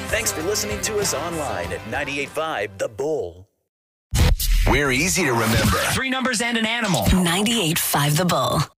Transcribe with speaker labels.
Speaker 1: Thanks for listening to us online at 98.5 The Bull.
Speaker 2: We're easy to remember.
Speaker 3: 3 numbers and an animal.
Speaker 4: 98.5 The Bull.